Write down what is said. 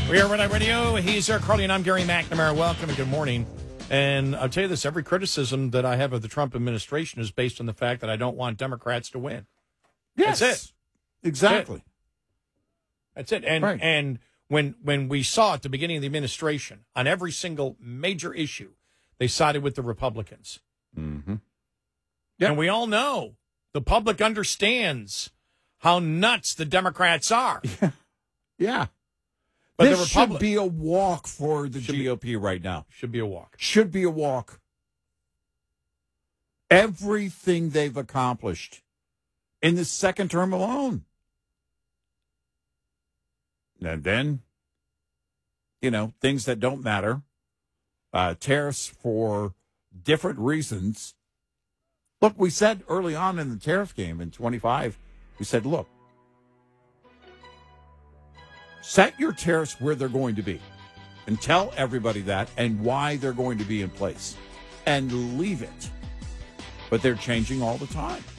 We are Red Eye Radio. He's Eric Carly, and I'm Gary McNamara. Welcome and good morning. And I'll tell you this, every criticism that I have of the Trump administration is based on the fact that I don't want Democrats to win. Yes. That's it. Exactly. That's it. And Right. and when we saw at the beginning of the administration, on every single major issue, they sided with the Republicans. Mm-hmm. Yep. And we all know the public understands how nuts the Democrats are. Yeah. But This the should Republic be a walk for the GOP right now. should be a walk. Should be a walk. Everything they've accomplished in the second term alone. And then, things that don't matter. Tariffs for different reasons. Look, we said early on in the tariff game in 25, we said, look, set your tariffs where they're going to be and tell everybody that and why they're going to be in place and leave it. But they're changing all the time.